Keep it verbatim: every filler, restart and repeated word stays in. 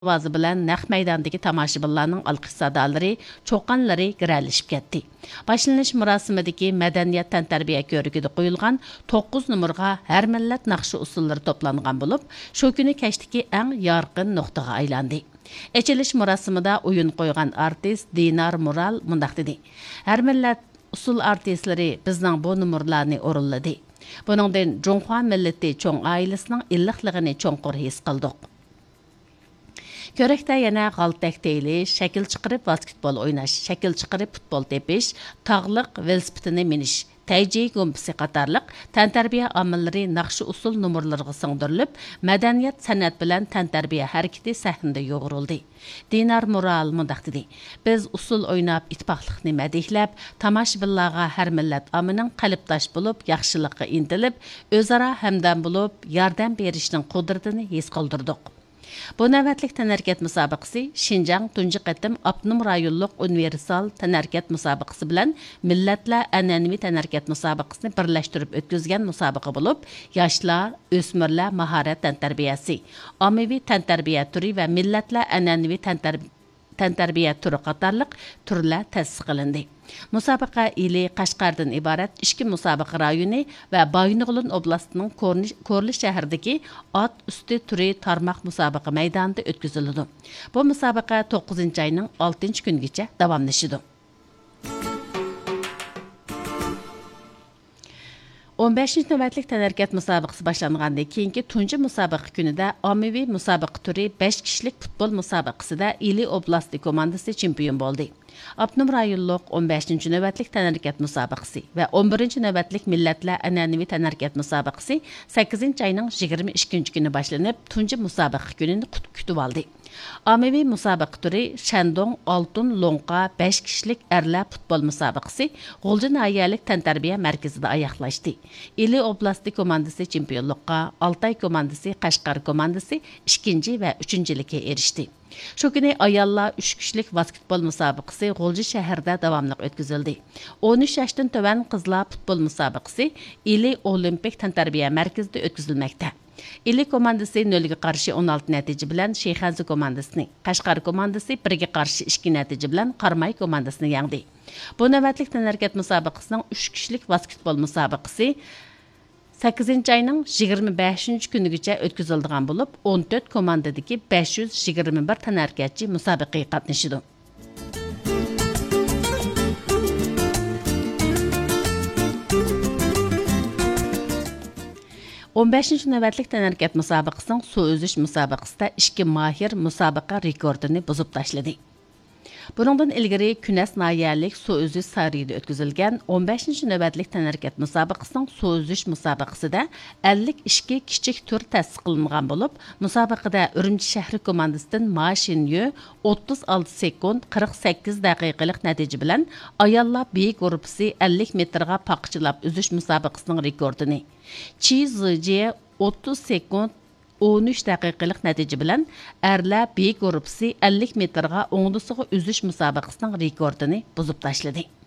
ovozi bilan naq maydondagi tomoshabinlarning alqish sadolari, cho'qanlari giralishib ketdi. Boshlanish murosimidagi madaniyat tantarbiya ko'rigida qo'yilgan to'qqiz numurga har millat naqshi usullari to'plangan bo'lib, shu kuni kashdagi eng yorqin nuqtaga aylandi. Echilish murosimida o'yin qo'ygan artist Dinar Mural mundaq dedi: "Har millat usul artistlari bizning bu numurlarni o'rinladi. Buningdan Jonghua millati cho'ng oilasining illiqligini cho'nqur his qildik." Ko'rakda yana g'altak teylish, shakil chiqarib basketbol o'ynash, shakil chiqarib futbol tepish, tog'liq velosipedini minish, tayji go'mpisi qatorliq tantarbiya omillari naqshi usul numurlarga singdirilib, madaniyat san'at bilan tantarbiya harakati sahnada yo'g'rildi. Dinar Mural mundaq dedi: "Biz usul o'ynab ittifoqlikni madihlab, tomoshabinlarga har millat omining qalbdosh bo'lib, yaxshilikqa intilib, o'zaro hamdam bo'lib, yordam berishning qudratini his qildirdik." Bu navbatlik tanarkat musobaqasi Şinjan tunji qatim Abnum rayonluq universal tanarkat musobaqasi bilan millatlar an'anaviy tanarkat musobaqasini birlashtirib o'tkazgan musobaqa bo'lib, yoshlar, o'smirlar mahorat tantarbiyasi, ommaviy tantarbiya turi va millatlar an'anaviy tantarbiya tantarbiya turi qatorliq turlar ta'sis qilindi. Musobaqa ili Qashqardan iborat ikki musobaqa rayoni va Baynug'lin oblastining Ko'rli shahridagi ot usti turi tarmoq musobaqa maydonida o'tkaziladi. Bu musobaqa to'qqizinchi oyning oltinchi kunigacha davomlashadi. o'n beshinchi navbatlik tanarkat musobaqasi boshlangandan keyingi tunji musobaqa kunida ommaviy musobaqa turi besh kishilik futbol musobaqasida Ili oblasti komandasi chempion bo'ldi. Abnum rayonluq o'n beshinchi navbatlik tanarkat musobaqasi va o'n birinchi navbatlik millatlar an'anaviy tanarkat musobaqasi sakkizinchi oyning yigirma ikkinchi kuni boshlanib, tunji musobaqa kunini kutib oldi. Ommaviy musobaqa turi Shandong Oltin Lonqa besh kishilik erlar futbol musobaqasi G'ulji noyalik tantarbiya markazida oyoqlashdi. Ili oblasti komandasi chempionlikqa, Altay komandasi Qashqar komandasi ikkinchi va uchinchilikka erishdi. Shu kuni ayollar uch kishilik basketbol musobaqasi G'ulji shahrida davomli o'tkazildi. o'n uch yoshdan to'van qizlar futbol musobaqasi Ili Olimpik tantarbiya markazida o'tkazilmoqda. Ili komandasi nolga qarshi o'n olti natija bilan Sheyxanzi komandasini, Qashqar komandasi birga qarshi ikki natija bilan Qarmay komandasini yengdi. Bu navbatlik tanarkat musobaqasining uch kishilik basketbol musobaqasi sakkizinchi oyning yigirma beshinchi kunigacha o'tkaziladigan bo'lib, o'n to'rt komandadagi besh yuz yigirma bir tanarkatchi musobaqaga qatnashadi. o'n beshinchi navbatlik tanarkat musobaqasining suv o'zish musobaqasida ikki mahir musobaqa rekordini buzib tashladi. Buningdan ilgari Kunas noyalik suv o'zish sariyida o'tkazilgan o'n beshinchi navbatlik tanarkat musobaqasining suv o'zish musobaqasida ellik ikki kichik tur ta'sis qilingan bo'lib, musobaqada Urumchi shahri komandasidan Mashinyo o'ttiz olti sekund qirq sakkiz daqiqalik natija bilan ayollar B guruhi ellik metrga paqchilab uzish musobaqasining rekordini, Chi Zije o'ttiz sekund o'n uch daqiqalik natija bilan erlar B guruhi ellik metrga o'ngdisiga uzish musobaqasining rekordini buzib tashladi.